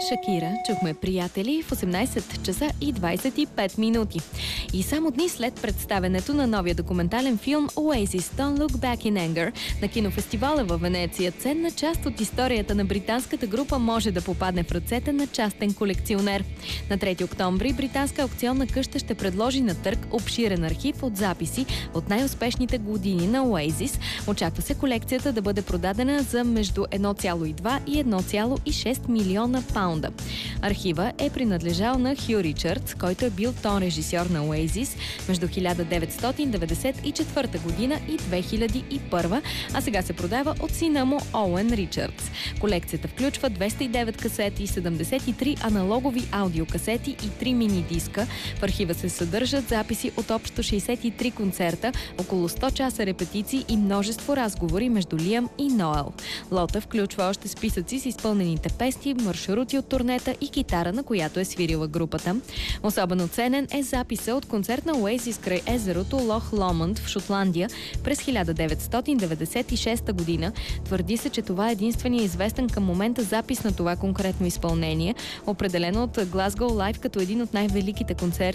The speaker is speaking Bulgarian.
Шакира, чухме Приятели в 18 часа и 25 минути. И само дни след представенето на новия документален филм Oasis Don't Look Back in Anger на кинофестивала във Венеция, ценна част от историята на британската група може да попадне в ръцете на частен колекционер. На 3 октомври британска аукционна къща ще предложи на търг обширен архив от записи от най-успешните години на Oasis. Очаква се колекцията да бъде продадена за между 1,2 и 1,6 милиона паунда. Архива е принадлежал на Хю Ричардс, който е бил тон режисьор на Oasis между 1994 година и 2001, а сега се продава от сина му Оуен Ричардс. Колекцията включва 209 касети, 73 аналогови аудиокасети и 3 мини-диска. В архива се съдържат записи от общо 63 концерта, около 100 часа репетиции и множество разговори между Лиам и Ноел. Лота включва още списъци с изпълнените песни, маршрути от турнета и китара, на която е свирила групата. Особено ценен е записа от концерт на Oasis край езерото Лох Ломонд в Шотландия през 1996 година. Твърди се, че това е единственият известен към момента запис на това конкретно изпълнение, определено от Glasgow Live като един от най-великите концерти